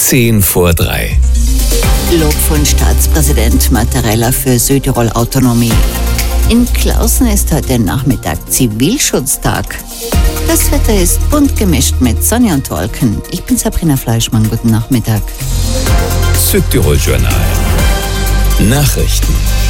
3:10. Lob von Staatspräsident Mattarella für Südtirol-Autonomie. In Klausen ist heute Nachmittag Zivilschutztag. Das Wetter ist bunt gemischt mit Sonne und Wolken. Ich bin Sabrina Fleischmann, guten Nachmittag. Südtirol-Journal. Nachrichten.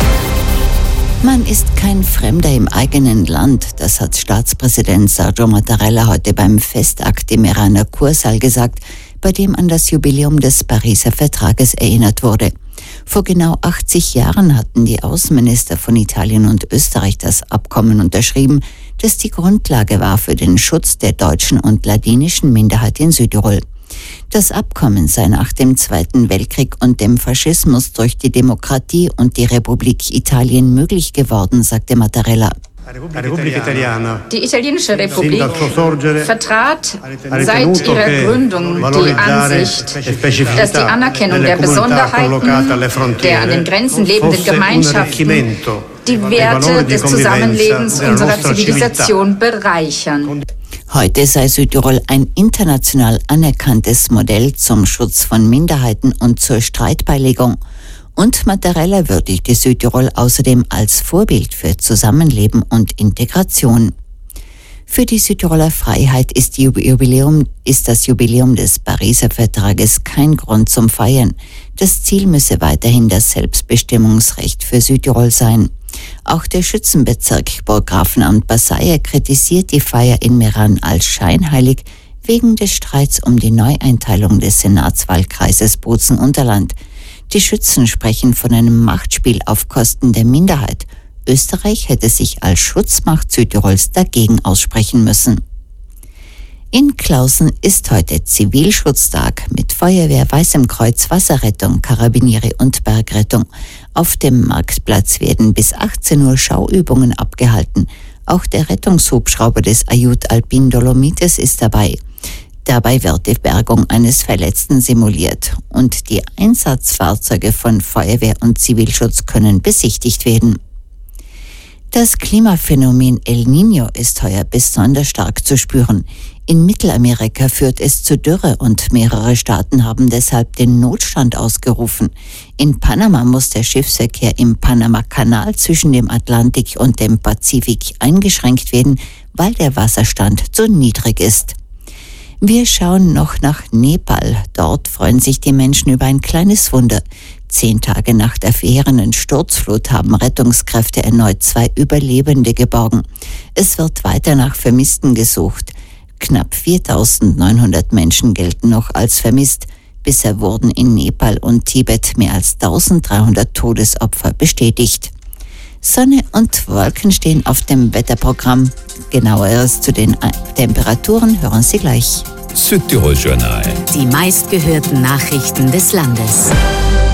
Man ist kein Fremder im eigenen Land, das hat Staatspräsident Sergio Mattarella heute beim Festakt im Meraner Kursaal gesagt, bei dem an das Jubiläum des Pariser Vertrages erinnert wurde. Vor genau 80 Jahren hatten die Außenminister von Italien und Österreich das Abkommen unterschrieben, das die Grundlage war für den Schutz der deutschen und ladinischen Minderheit in Südtirol. Das Abkommen sei nach dem Zweiten Weltkrieg und dem Faschismus durch die Demokratie und die Republik Italien möglich geworden, sagte Mattarella. Die italienische Republik vertrat seit ihrer Gründung die Ansicht, dass die Anerkennung der Besonderheiten der an den Grenzen lebenden Gemeinschaften die Werte des Zusammenlebens unserer Zivilisation bereichern. Heute sei Südtirol ein international anerkanntes Modell zum Schutz von Minderheiten und zur Streitbeilegung. Und Mattarella würdigte Südtirol außerdem als Vorbild für Zusammenleben und Integration. Für die Südtiroler Freiheit ist das Jubiläum des Pariser Vertrages kein Grund zum Feiern. Das Ziel müsse weiterhin das Selbstbestimmungsrecht für Südtirol sein. Auch der Schützenbezirk Burggrafenamt Basseia kritisiert die Feier in Meran als scheinheilig wegen des Streits um die Neueinteilung des Senatswahlkreises Bozen-Unterland. Die Schützen sprechen von einem Machtspiel auf Kosten der Minderheit. Österreich hätte sich als Schutzmacht Südtirols dagegen aussprechen müssen. In Klausen ist heute Zivilschutztag mit Feuerwehr, Weißem Kreuz, Wasserrettung, Karabiniere und Bergrettung. Auf dem Marktplatz werden bis 18 Uhr Schauübungen abgehalten. Auch der Rettungshubschrauber des Ajut Alpin Dolomites ist dabei. Dabei wird die Bergung eines Verletzten simuliert und die Einsatzfahrzeuge von Feuerwehr und Zivilschutz können besichtigt werden. Das Klimaphänomen El Niño ist heuer besonders stark zu spüren. In Mittelamerika führt es zu Dürre und mehrere Staaten haben deshalb den Notstand ausgerufen. In Panama muss der Schiffsverkehr im Panama-Kanal zwischen dem Atlantik und dem Pazifik eingeschränkt werden, weil der Wasserstand zu niedrig ist. Wir schauen noch nach Nepal. Dort freuen sich die Menschen über ein kleines Wunder. 10 Tage nach der verheerenden Sturzflut haben Rettungskräfte erneut 2 Überlebende geborgen. Es wird weiter nach Vermissten gesucht. Knapp 4.900 Menschen gelten noch als vermisst. Bisher wurden in Nepal und Tibet mehr als 1.300 Todesopfer bestätigt. Sonne und Wolken stehen auf dem Wetterprogramm. Genaueres zu den Temperaturen hören Sie gleich. Südtirol-Journal. Die meistgehörten Nachrichten des Landes.